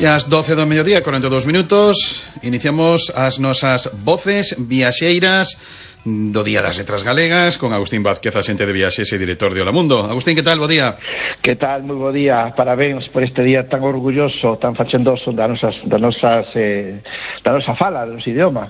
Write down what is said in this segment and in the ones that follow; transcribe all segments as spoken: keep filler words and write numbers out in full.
E ás doce do mediodía, cuarenta e dous minutos, iniciamos as nosas voces viaxeiras do Día das Letras Galegas con Agustín Vázquez, axente de viaxes e director de Hola Mundo. Agustín, que tal? Bo día. Que tal? Moi bo día. Parabéns por este día tan orgulloso, tan fachendoso da nosas, da nosas, eh, da nosa fala, do noso idioma.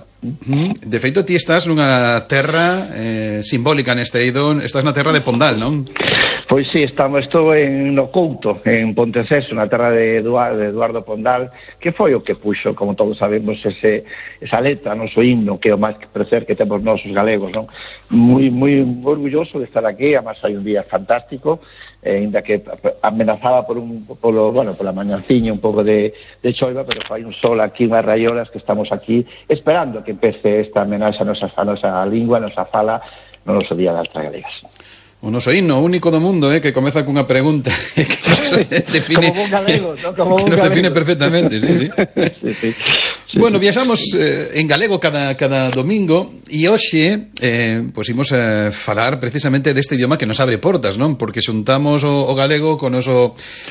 De feito, ti estás nunha terra eh, simbólica neste eido, estás na terra de Pondal, non? Pois sí, estamos, estou en no Couto, en Ponteceso, na terra de Eduardo, de Eduardo Pondal, que foi o que puxo, como todos sabemos, ese, esa letra, noso himno, que é o máis que precer que temos nosos galegos, non? Moi, moi orgulloso de estar aquí, además hai un día fantástico, eh, ainda que amenazaba por un, polo, bueno, pola mañanciña un pouco de, de choiva, pero fai un sol aquí, unhas raiolas, que estamos aquí esperando que empece esta amenaza a nosa, a nosa lingua, a nosa fala, no noso Día das Letras Galegas. O noso himno único do mundo, eh, que comeza cunha pregunta que nos define, como un galego, ¿no? Como que un nos galego. define perfectamente, sí, sí. sí, sí. sí bueno, sí. viaxamos eh, en galego cada, cada domingo e hoxe eh, pues imos a eh, falar precisamente deste idioma que nos abre portas, non? Porque xuntamos o, o galego con o noso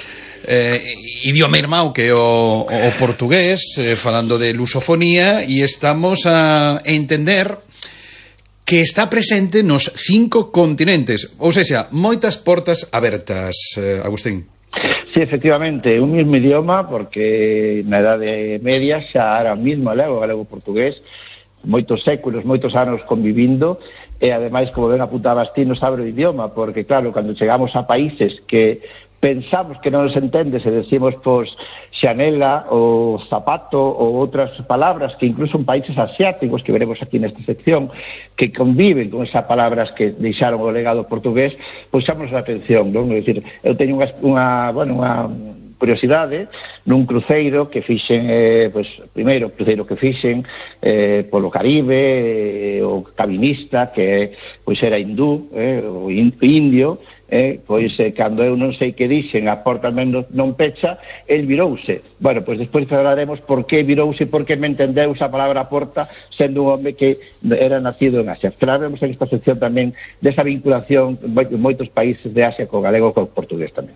eh, idioma irmão que é o, o portugués, eh, falando de lusofonía, e estamos a entender que está presente nos cinco continentes, ou seja, moitas portas abertas, eh, Agustín. Sí, efectivamente, un mismo idioma, porque na Edade Media xa era o mismo galego, galego-portugués, moitos séculos, moitos anos convivindo, e ademais, como ben apuntabas ti, nos abre o idioma, porque claro, cando chegamos a países que pensamos que non nos entendes e decimos, pois, xanela ou zapato ou outras palabras que incluso en países asiáticos que veremos aquí nesta sección que conviven con esas palabras que deixaron o legado portugués, pois xamos a atención, non? É dicir, eu teño unha, unha, bueno, unha curiosidade nun cruceiro que fixen, eh, pois, primeiro cruceiro que fixen eh, polo Caribe, eh, o cabinista que pois era hindú, eh, o indio, eh, pois eh, cando eu non sei que dixen a porta non, non pecha, el virouse. Bueno, pois despois falaremos por que virouse, por que me entendeu esa palabra porta sendo un home que era nacido en Asia. Falaremos en esta sección tamén desa vinculación en moitos países de Asia co galego e co portugués tamén.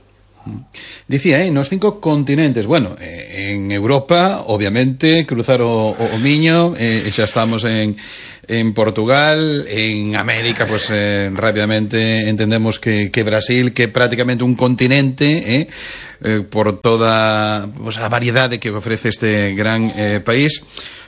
Dicía, eh, nos cinco continentes. Bueno, eh, en Europa, obviamente, cruzar o, o, o Miño, eh, xa estamos en, en Portugal. En América, pues eh, rápidamente entendemos que, que Brasil, que é prácticamente un continente, eh, eh, por toda pues, a variedade que ofrece este gran eh, país.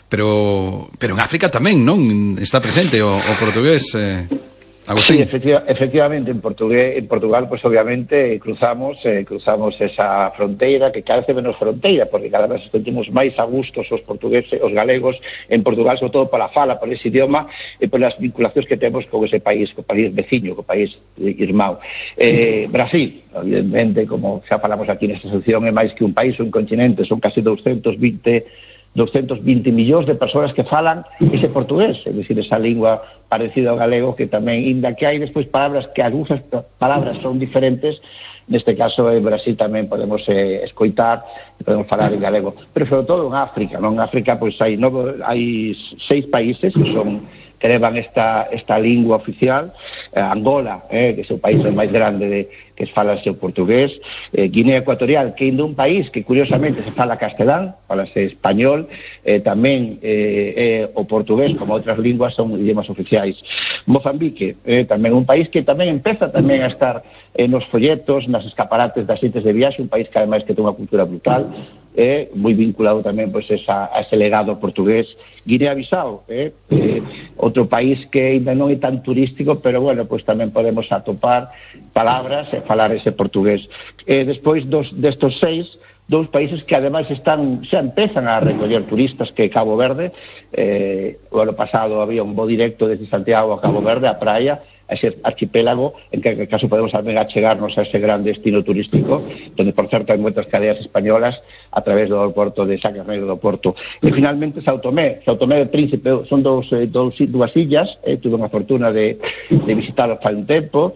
Pero, pero en África tamén, non? Está presente o, o portugués, eh. Agustín. Sí, efectiva, efectivamente, en Portugués, en Portugal, pues obviamente cruzamos eh, cruzamos esa fronteira, que cada vez menos fronteira, porque cada vez sentimos máis a gustos os portugueses, os galegos en Portugal, sobre todo pola fala, por ese idioma e polas vinculacións que temos con ese país, co país veciño, co país irmão. Eh, Brasil, evidentemente, como xa falamos aquí nesta sección, é máis que un país, un continente, son casi doscientos vinte millóns de persoas que falan ese portugués, é dicir, esa lingua parecida ao galego, que tamén, inda que hai despois palabras que algunhas palabras son diferentes, neste caso en Brasil tamén podemos eh, escoitar, podemos falar en galego, pero sobre todo en África, non? En África pois hai novo, hai seis países que son que levan esta, esta lingua oficial, eh, Angola, eh, que é o país máis grande de, que se fala o portugués, eh, Guinea Ecuatorial, que é un país que curiosamente se fala castelán, falase español, eh, tamén eh, eh, o portugués, como outras linguas, son idiomas oficiais. Mozambique, eh, tamén un país que tamén empeza tamén a estar eh, nos folletos, nas escaparates das xentes de viaxe, un país que ademais que ten unha cultura brutal, eh, moi vinculado tamén pois, esa, a ese legado portugués. Guinea-Bissau, eh, eh, outro país que ainda non é tan turístico, pero bueno, pois tamén podemos atopar palabras e falar ese portugués. Eh, despois dos, destos seis, dous países que ademais están, xa empezan a recoller turistas, que é Cabo Verde. Eh, o ano pasado había un voo directo desde Santiago a Cabo Verde, a praia, a ese archipélago, en que, en caso podemos tamén achegarnos a ese gran destino turístico, donde, por certo, hai moitas cadeas españolas a través do aeroporto de San Carneiro do Porto. E, finalmente, São Tomé. São Tomé e Príncipe son dous, dous, dúas illas, eh, tuve unha fortuna de, de visitar fai un tempo.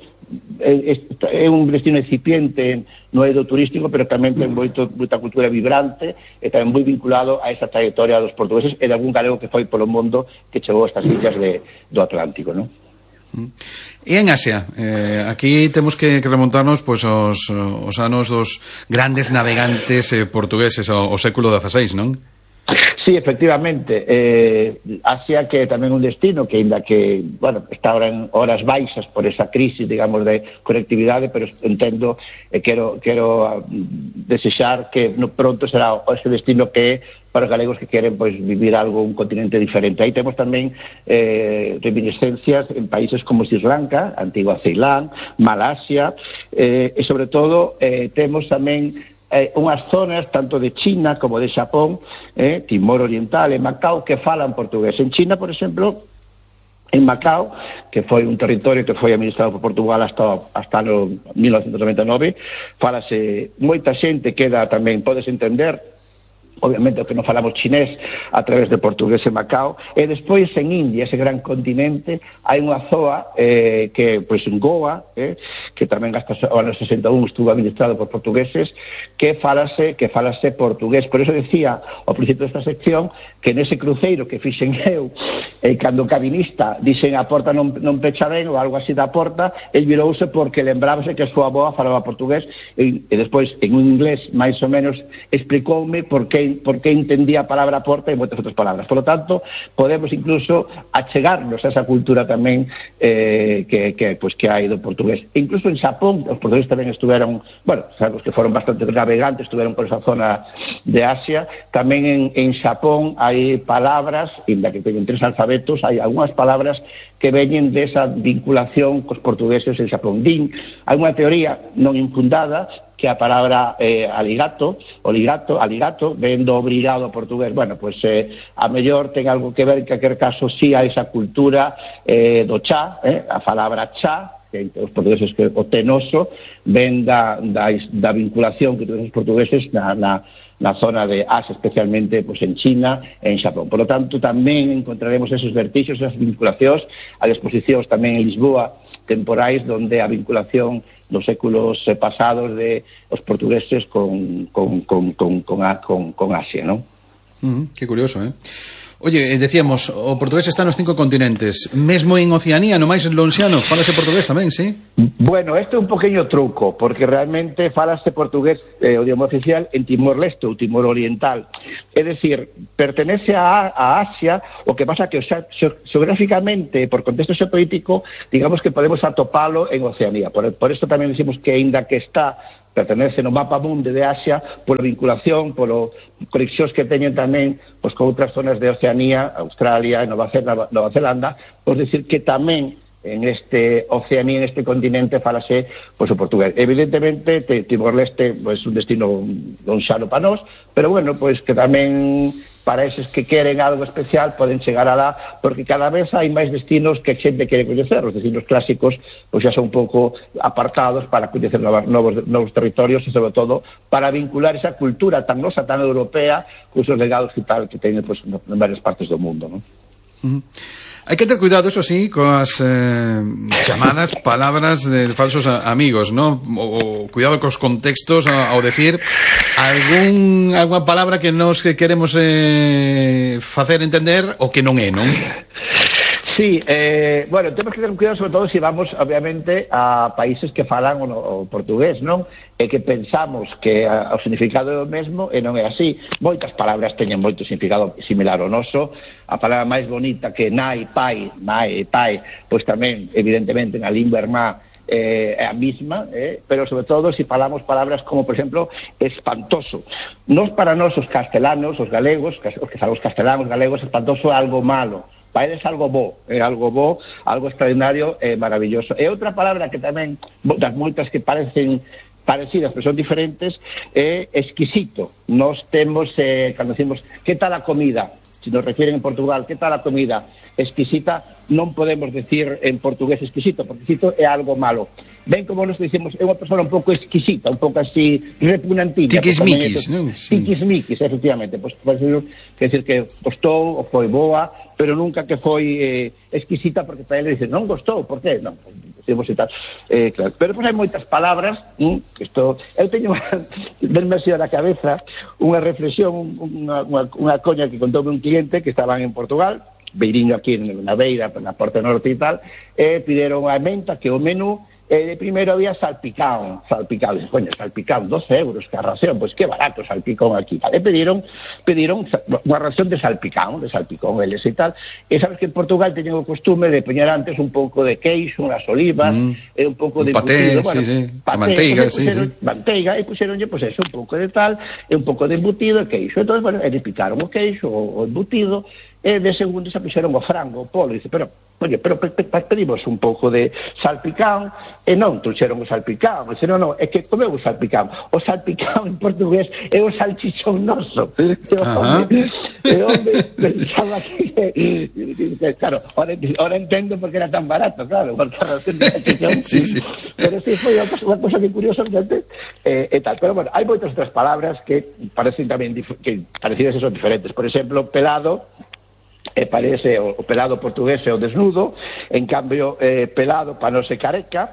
É, é un destino incipiente no eido turístico, pero tamén ten moito, moita cultura vibrante e tamén moi vinculado a esa trayectoria dos portugueses e de algún galego que foi polo mundo que chegou a estas illas de, do Atlántico, non? E en Asia, eh, aquí temos que, que remontarnos pois aos, aos anos dos grandes navegantes eh, portugueses ao, ao século dieciséis, non? Sí, efectivamente, eh, Asia que é tamén un destino que ainda que, bueno, está ahora en horas baixas por esa crisis, digamos, de conectividade, pero entendo e eh, quero, quero desexar que no pronto será ese destino que é para os galegos que queren pois vivir algo, un continente diferente. Aí temos tamén eh, reminiscencias en países como Sri Lanka, antigua Ceilán, Malasia, eh, e sobre todo eh, temos tamén eh, unhas zonas tanto de China como de Xapón, eh, Timor Oriental e Macao, que falan portugués. En China, por exemplo, en Macao, que foi un territorio que foi administrado por Portugal hasta hasta no mil novecentos noventa e nove, falase moita xente, queda tamén, podes entender, obviamente o que non falamos chinés a través de portugués en Macao, e despois en India, ese gran continente, hai unha zoa eh, que, pois, en Goa, eh, que tamén hasta o ano sesenta e un estuvo administrado por portugueses, que falase, que falase portugués. Por eso decía ao principio desta sección que nese cruceiro que fixen eu, eh, cando o cabinista dixen a porta non, non pecha ben ou algo así da porta, el virouse porque lembrábase que a súa avoa falaba portugués, e, e despois en un inglés máis ou menos explicoume por que por que entendía a palabra porta e moitas outras palabras. Por lo tanto, podemos incluso achegarnos a esa cultura tamén eh, que, que, pues, que hai do portugués. E incluso en Xapón, os portugueses tamén estuveron, bueno, sabemos que foron bastante navegantes, estuveron por esa zona de Asia. Tamén en, en Xapón hai palabras, inda que teñen tres alfabetos, hai algunhas palabras que veñen desa vinculación cos portugueses en Xapón. Din, hai unha teoría non infundada que a palabra eh, aligato, oligato, aligato, ven do obrigado portugués. Bueno, pues eh, a mellor ten algo que ver, en calquer caso, si a esa cultura eh, do chá, eh, a palabra chá, que os portugueses que o tenoso, ven da, da, da vinculación que tuvieron os portugueses na, na, na zona de Asia, especialmente pues, en China e en Xapón. Por lo tanto, tamén encontraremos esos vertixos, esas vinculacións, a exposicións tamén en Lisboa, temporais, donde a vinculación dos séculos pasados de os portugueses con, con, con, con, con, a, con, con Asia, ¿no? Mm, qué curioso, ¿eh? Oye, decíamos, o portugués está nos cinco continentes, mesmo en Oceanía, no máis lonxiano, falase portugués tamén, sí? Bueno, este é un pequeño truco, porque realmente falase portugués, eh, o idioma oficial, en Timor-Leste ou Timor Oriental. É dicir, pertenece a, a Asia, o que pasa que o sea, xeográficamente, por contexto xeopolítico, digamos que podemos atopalo en Oceanía. Por, por isto tamén decimos que, ainda que está pertenece no mapa mundo de Asia pola vinculación, polo conexións que teñen tamén pois, con outras zonas de Oceanía, Australia, Nova Zelanda, Nova Zelanda, pois decir que tamén en este Oceanía, en este continente, falase pois, o portugués. Evidentemente, Timor-Leste é pois, un destino lonxano para nós, pero bueno, pois que tamén para eses que queren algo especial poden chegar alá, porque cada vez hai máis destinos que a xente quere coñecer. Os destinos clásicos pois xa son un pouco apartados para coñecer novos, novos, novos territorios e, sobre todo, para vincular esa cultura tan nosa, tan europea, con os legados e tal que teñen pois, en varias partes do mundo, non? Uh-huh. Hai que ter cuidado, eso sí, coas eh, chamadas palabras de falsos amigos, ¿no? O, o cuidado cos contextos ao decir algún alguna palabra que nos que queremos eh, facer entender o que non é, non? Sí, eh, bueno, temos que ter cuidado sobre todo se si vamos, obviamente, a países que falan o, o portugués, non? E que pensamos que a, o significado é o mesmo e non é así. Moitas palabras teñen moito significado similar ao noso. A palabra máis bonita que nai, pai, mai, pai, pois tamén, evidentemente, na lingua irmá eh, é a mesma, eh? Pero sobre todo se si falamos palabras como, por exemplo, espantoso. Nos para nós os castelanos, os galegos, os que falamos castelanos, galegos, espantoso é algo malo. Para eles algo bo, é algo bo, algo extraordinario e maravilloso. E outra palabra que tamén, das moitas que parecen parecidas, pero son diferentes, é exquisito. Nos temos, eh, cando decimos, que tal a comida? Se nos refieren en Portugal, que tal a comida? Exquisita, non podemos decir en portugués exquisito, porque exquisito é algo malo. Ben como nos dicimos, é unha persona un pouco exquisita, un pouco así repugnantilla. Tiquismiquis, non? Sí. Tiquismiquis, efectivamente. Pois, pues, quer dizer que gostou ou foi boa, pero nunca que foi eh, exquisita, porque para ele dice, non gostou, por que? Non, decimos e tal. Eh, claro. Pero pois hai moitas palabras, hm, que isto, eu teño verme así a la cabeza unha reflexión, unha, unha, unha coña que contoume un cliente que estaban en Portugal, beiriño aquí na beira, na Porta Norte e tal, e pideron a menta, que o menú, e de primeiro había salpicón, salpicón, e coño, salpicón, doce euros, que a ración, pois que barato salpicón aquí, e pediron, pediron unha ración de salpicón, de salpicón, eles e tal, e sabes que en Portugal teñen o costume de poñer antes un pouco de queixo, unhas olivas, mm. e un pouco de paté, embutido, bueno, sí, sí, paté, manteiga, sí, sí, sí. Manteiga, e puxeronlle, pois eso, un pouco de tal, e un pouco de embutido e queixo, entón, bueno, e picaron o queixo, o, o embutido, e de segundo se puxeron o frango, o polo, e dice, pero oye, pero pedimos un pouco de salpicón, e non trouxeron o salpicón, e non, non, é que comeu o salpicón. O salpicón en portugués é o salchichón noso. E o hombre, e o hombre pensaba que, que claro, ahora, ahora entendo porque era tan barato, claro, porque a razón de salchichón, sí, sí. Pero sí, foi unha cosa, unha cosa que curiosamente, eh, e tal. Pero bueno, hai moitas outras palabras que parecen tamén, que parecidas e son diferentes. Por exemplo, pelado, e parece o, o pelado portugués é o desnudo, en cambio eh, pelado para non ser careca,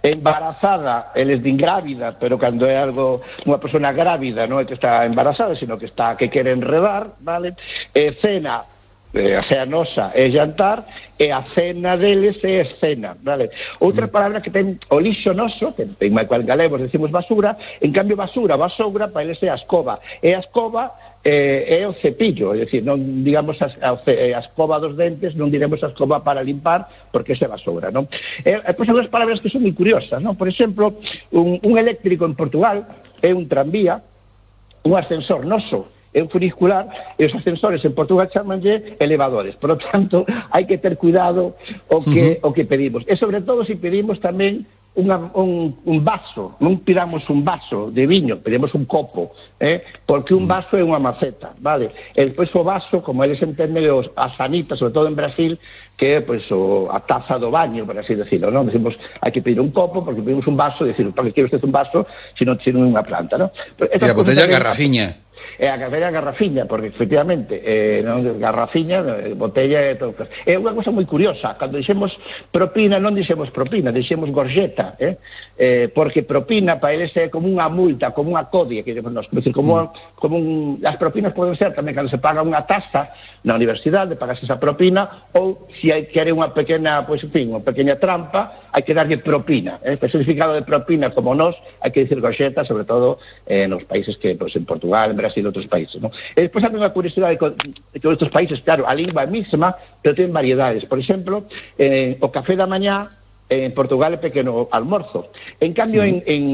embarazada eles din grávida, pero cando é algo unha persona grávida non é que está embarazada, sino que está que quere enredar, vale? E cena, eh, a sea nosa é jantar, e a cena deles é escena, vale? Outra palabra que ten o lixo noso, que en galegos decimos basura, en cambio basura, basoura, para eles é a escoba, e a escoba Eh, é o cepillo, é dicir, non digamos a, a, a escoba dos dentes, non diremos a escoba para limpar, porque esa é basura, non? E, e pois, hai palabras que son moi curiosas, non? Por exemplo, un, un eléctrico en Portugal é un tranvía, un ascensor noso é un funicular, e os ascensores en Portugal chamanlle elevadores. Por lo tanto, hai que ter cuidado o que, uh-huh. o que pedimos. E sobre todo, se pedimos tamén Una, un, un vaso, non pidamos un vaso de viño, pedimos un copo, eh? Porque un vaso é unha maceta, vale? E despois o vaso, como eles entenden a sanita, sobre todo en Brasil, que é pois, o, a taza do baño, por así decirlo, non? Decimos, hai que pedir un copo, porque pedimos un vaso, e decir, para que quero usted un vaso, se non tiene unha planta, non? E a botella garrafiña. É a botella garrafiña, porque efectivamente eh, non, garrafiña, botella e todo. É unha cosa moi curiosa, cando dixemos propina non dixemos propina, dixemos gorjeta, eh? Eh, porque propina para eles é como unha multa, como unha codia, que dicemos nós, decir, como, mm. como un, as propinas poden ser tamén cando se paga unha taxa na universidade, pagas esa propina, ou se hai quere unha pequena, pois en fin, unha pequena trampa, hai que darlle propina, eh? O significado de propina como nós, hai que dicir gorjeta, sobre todo eh, nos países que, pois en Portugal, en Brasil, de outros países, ¿no? E despois hai unha curiosidade de que outros países, claro, a lingua é mesma, pero ten variedades. Por exemplo, eh, o café da mañá en Portugal é pequeno almorzo. En cambio, sí. en, en,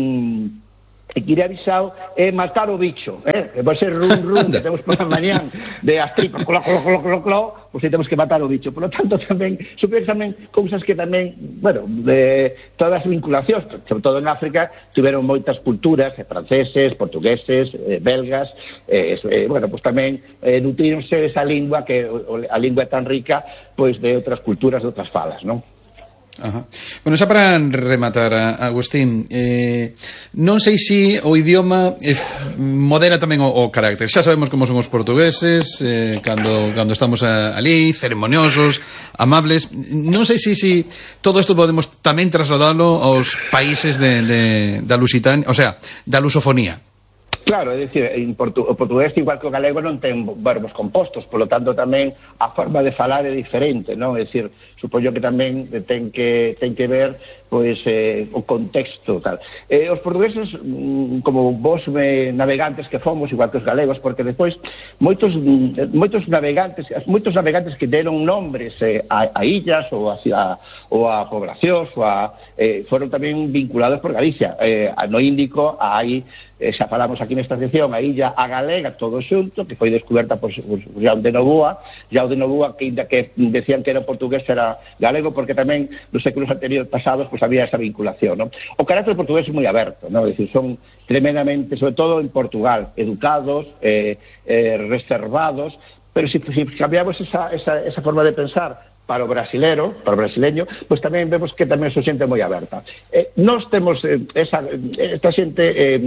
en Guinea-Bissau é matar o bicho, eh? Vai ser run run que temos por a mañán de as tripas, clo, clo, clo, clo, clo, pois temos que matar o bicho. Por lo tanto, tamén, supón tamén cousas que tamén, bueno, de todas as vinculacións, sobre todo en África, tiveron moitas culturas, eh, franceses, portugueses, eh, belgas, eh, eh, bueno, pois tamén eh, nutríronse esa lingua, que o, a lingua é tan rica, pois de outras culturas, de outras falas, non? Ajá. Bueno, xa para rematar, Agustín, eh, non sei se o idioma eh, modera tamén o, o carácter. Xa sabemos como son os portugueses, eh, cando, cando estamos a, ali, ceremoniosos, amables. Non sei se si todo isto podemos tamén trasladalo aos países de, de, da Lusitania, o sea, da lusofonía. Claro, é dicir, en portu o portugués igual que o galego non ten verbos compostos, polo tanto tamén a forma de falar é diferente, non? É dicir, supoño que tamén ten que ten que ver pois eh, o contexto tal. Eh, os portugueses, como vos me, navegantes que fomos, igual que os galegos, porque despois moitos moitos navegantes, moitos navegantes que deron nombres eh, a, a illas ou a, a ou a poblacións, ou a, eh, foron tamén vinculados por Galicia. Eh, no Índico hai, eh, xa falamos aquí nesta sección, a illa a Galega, todo xunto, que foi descoberta por, por João de Novoa, João de Novoa, que ainda que decían que era portugués, era galego, porque tamén nos séculos anteriores pasados pues había esa vinculación, ¿no? O carácter portugués é moi aberto, ¿no? Es decir, son tremendamente, sobre todo en Portugal, educados, eh, eh, reservados, pero si, si cambiamos esa, esa, esa forma de pensar para o brasilero, para o brasileño, pois tamén vemos que tamén son xente moi aberta. Eh, nós temos eh, esa, esta xente eh,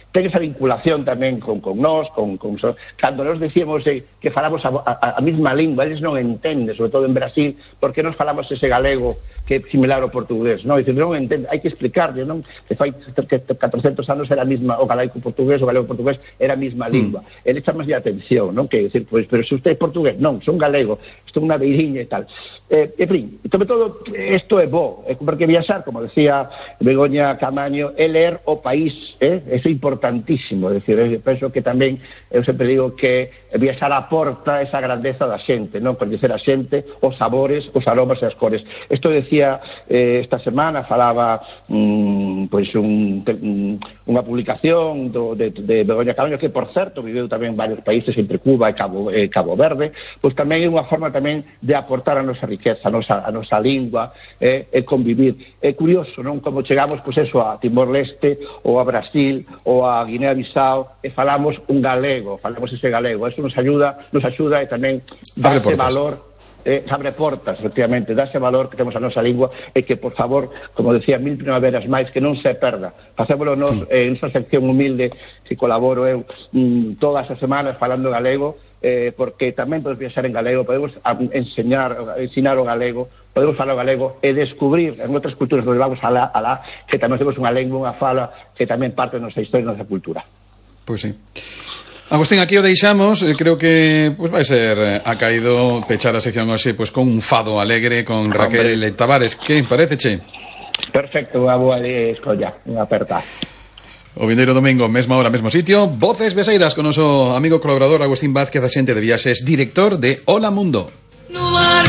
ten esa vinculación tamén con, con nós, con, con, cando nós decíamos eh, que falamos a, a, a mesma lingua, eles non entenden, sobre todo en Brasil, porque nós falamos ese galego que é similar ao portugués, non? Dicir, non entende, hai que explicarlle, non? Que fai catrocentos anos era a mesma, o galaico portugués, o galego portugués era a mesma lingua. Mm. Ele chamas de atención, non? Que decir, pois, pero se usted é portugués, non, son galego, isto é unha beiriña e tal. Eh, en fin, sobre todo, isto é bo, é porque viaxar, como decía Begoña Camaño, é ler o país, eh? Eso é importantísimo, é dicir, eu penso que tamén, eu sempre digo que viaxar aporta esa grandeza da xente, non? Coñecer a xente, os sabores, os aromas e as cores. Isto decía eh, esta semana, falaba mm, pois un, un, unha publicación do, de, de Begoña Camaño, que por certo viveu tamén en varios países entre Cuba e Cabo, eh, Cabo Verde, pois tamén é unha forma tamén de aportar a nosa riqueza, a nosa, a nosa lingua, eh, e convivir. É curioso, non? Como chegamos, pois eso, a Timor-Leste ou a Brasil ou a Guinea-Bissau e falamos un galego, falamos ese galego. Eso nos ayuda, nos ayuda e tamén dá ese valor, eh, abre portas, efectivamente, dá ese valor que temos a nosa lingua e que, por favor, como decía, mil primaveras máis, que non se perda. Facémolo nos, eh, en esa sección humilde que colaboro eu mm, todas as semanas falando galego, eh, porque tamén podemos viaxar en galego, podemos enseñar, ensinar o galego, podemos falar o galego e descubrir en outras culturas onde vamos alá, alá, que tamén temos unha lengua, unha fala que tamén parte da nosa historia e da nosa cultura. Pois sí. Agustín, aquí o deixamos, creo que pues, vai ser acaído pechar a sección hoxe pues, con un fado alegre con Raquel Hombre. Tavares, que parece, che? Perfecto, unha boa escolla, unha aperta. O vindeiro domingo, mesma hora, mesmo sitio, Voces Beseiras con noso amigo colaborador Agustín Vázquez, axente de viaxes, director de Hola Mundo. No